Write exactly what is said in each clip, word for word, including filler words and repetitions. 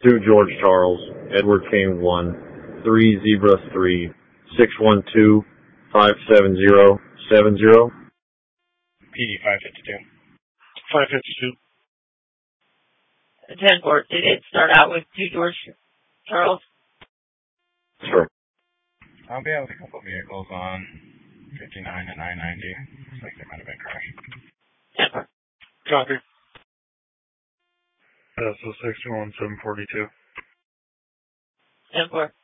two George Charles, Edward Kane one, three Zebra three, six one two, five seven zero seven zero. P D five fifty-two. five fifty-two. ten four, did it start out with two George Charles? Sure. I'll be able to couple vehicles on fifty-nine and nine ninety. Looks like there might have been crashed. ten four. Copy. S O sixty-one seven forty-two. ten four.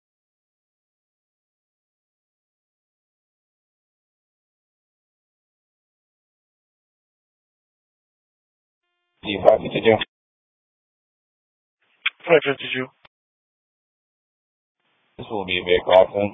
D five fifty-two. five fifty-two. This will be a vehicle accident.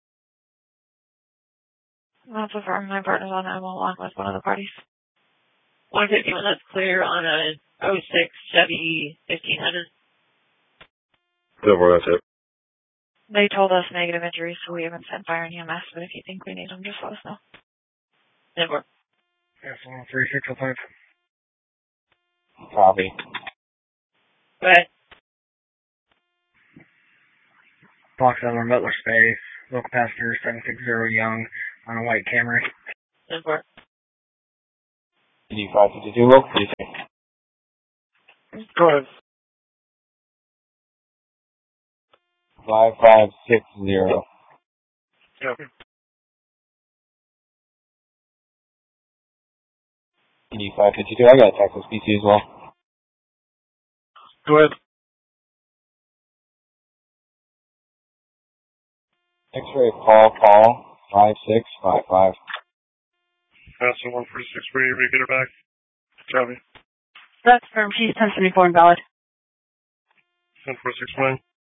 Not so far. My partner's on M one with one of the parties. one fifty-one, that's clear on a oh six Chevy fifteen hundred. Silver, that's it. They told us negative injuries, so we haven't sent fire and E M S, but if you think we need them, just let us know. Never. S one three six oh five. Copy. Go ahead. Fox Island Butler Space. Local passenger seven six zero Young on a white Camry. ten four. D five fifty-two, local, what do you think? Go ahead. five five six zero. Copy. D five fifty-two, I got a Texas P C as well. Go ahead. X-ray call, call, five six five five. Passenger one forty-six, ready to get her back. Copy. That's from P ten seventy-four invalid. ten four six nine.